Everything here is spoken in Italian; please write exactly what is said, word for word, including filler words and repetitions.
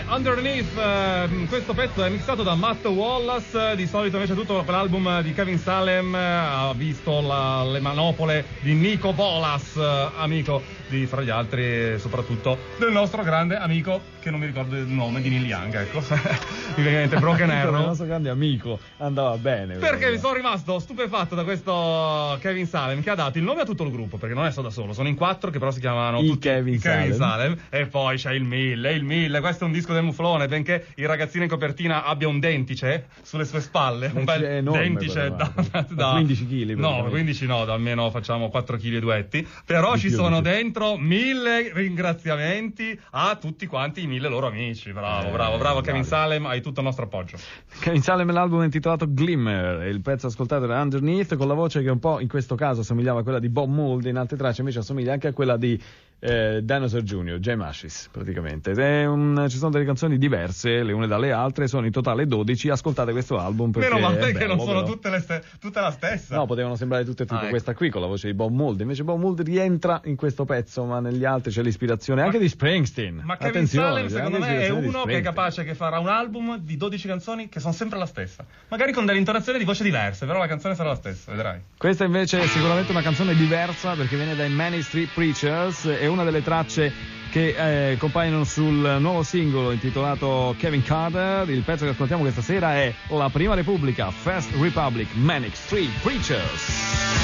Underneath, eh, questo pezzo è mixato da Matt Wallace. Di solito invece tutto l'album di Kevin Salem ha visto la, le manopole di Nico Bolas, amico di, fra gli altri, soprattutto del nostro grande amico, che non mi ricordo il nome, di Neil Young, ecco. Ovviamente Broken Arrow. Il nostro grande amico andava bene. Perché però. mi sono rimasto stupefatto da questo Kevin Salem, che ha dato il nome a tutto il gruppo, perché non è solo da solo, sono in quattro che però si chiamano I tutti Kevin, i Kevin Salem. Salem. E poi c'è il Mille, il Mille, questo è un disco del muflone, benché il ragazzino in copertina abbia un dentice sulle sue spalle, un bel enorme, dentice da, da, da quindici chili. No, quindici no, da almeno facciamo quattro chili e duetti, però di ci più, sono di più. dentro mille ringraziamenti a tutti quanti i mille loro amici. Bravo, Eh, bravo, bravo Kevin bravi. Salem, hai tutto il nostro appoggio. Kevin Salem, l'album è intitolato Glimmer, e il pezzo ascoltato era Underneath, con la voce che un po' in questo caso assomigliava a quella di Bob Mould, in altre tracce invece assomiglia anche a quella di eh, Dinosaur Junior, Jam Ashes praticamente. Ed è un, ci sono delle canzoni diverse le une dalle altre, sono in totale dodici. Ascoltate questo album perché Meno male è che bello, non sono però. tutte, le ste- tutte la stessa. No, potevano sembrare tutte e tipo Ah, ecco. questa qui con la voce di Bob Mould, invece Bob Mould rientra in questo pezzo, ma negli altri c'è l'ispirazione anche di Springsteen. Ma Kevin Attenzione, Salem c'è secondo anche me è l'ispirazione di uno che è Springsteen. capace che farà un album di dodici canzoni che sono sempre la stessa, magari con delle intonazioni di voce diverse, però la canzone sarà la stessa, vedrai. Questa invece è sicuramente una canzone diversa perché viene dai Manic Street Preachers, è una delle tracce che eh, compaiono sul nuovo singolo intitolato Kevin Carter. Il pezzo che ascoltiamo questa sera è La Prima Repubblica, First Republic, Manic Street Preachers.